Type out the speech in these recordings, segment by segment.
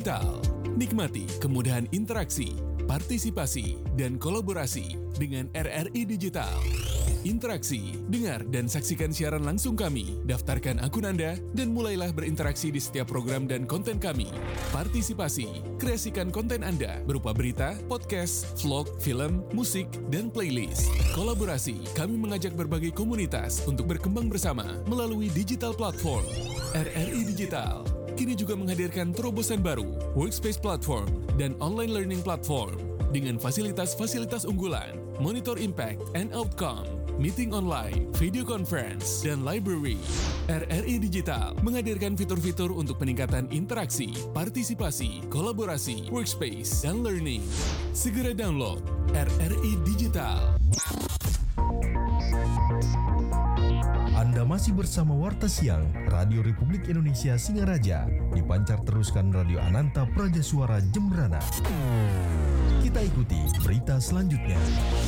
Digital. Nikmati kemudahan interaksi, partisipasi, dan kolaborasi dengan RRI Digital. Interaksi, dengar dan saksikan siaran langsung kami, daftarkan akun Anda, dan mulailah berinteraksi di setiap program dan konten kami. Partisipasi, kreasikan konten Anda berupa berita, podcast, vlog, film, musik, dan playlist. Kolaborasi, kami mengajak berbagai komunitas untuk berkembang bersama melalui digital platform. RRI Digital kini juga menghadirkan terobosan baru, workspace platform, dan online learning platform dengan fasilitas-fasilitas unggulan, monitor impact and outcome, meeting online, video conference, dan library. RRI Digital menghadirkan fitur-fitur untuk peningkatan interaksi, partisipasi, kolaborasi, workspace, dan learning. Segera download RRI Digital. Anda masih bersama Warta Siang, Radio Republik Indonesia Singaraja, dipancar teruskan Radio Ananta Praja Suara Jembrana. Kita ikuti berita selanjutnya.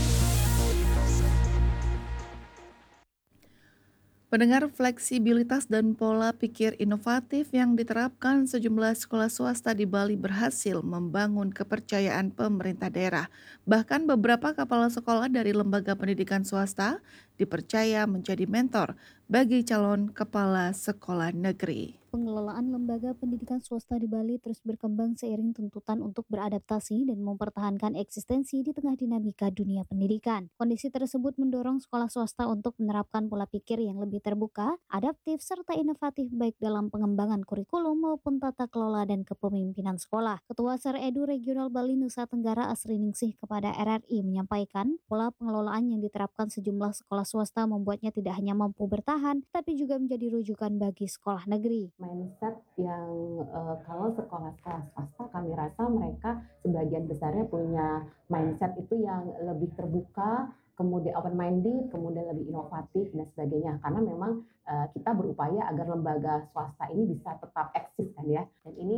Pendengar, fleksibilitas dan pola pikir inovatif yang diterapkan sejumlah sekolah swasta di Bali berhasil membangun kepercayaan pemerintah daerah. Bahkan beberapa kepala sekolah dari lembaga pendidikan swasta dipercaya menjadi mentor bagi calon kepala sekolah negeri. Pengelolaan lembaga pendidikan swasta di Bali terus berkembang seiring tuntutan untuk beradaptasi dan mempertahankan eksistensi di tengah dinamika dunia pendidikan. Kondisi tersebut mendorong sekolah swasta untuk menerapkan pola pikir yang lebih terbuka, adaptif, serta inovatif baik dalam pengembangan kurikulum maupun tata kelola dan kepemimpinan sekolah. Ketua Seredu Regional Bali Nusa Tenggara Asri Ningsih kepada RRI menyampaikan, pola pengelolaan yang diterapkan sejumlah sekolah swasta membuatnya tidak hanya mampu bertahan, tapi juga menjadi rujukan bagi sekolah negeri. Mindset yang kalau sekolah-sekolah swasta kami rasa mereka sebagian besarnya punya mindset itu yang lebih terbuka, kemudian open minded, kemudian lebih inovatif dan sebagainya, karena memang kita berupaya agar lembaga swasta ini bisa tetap eksis kan ya, dan ini